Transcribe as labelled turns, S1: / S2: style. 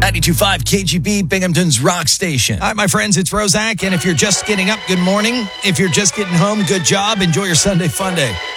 S1: 92.5 KGB, Binghamton's rock station.
S2: All right, my friends, it's Rozak, and if you're just getting up, good morning. If you're just getting home, good job. Enjoy your Sunday fun day.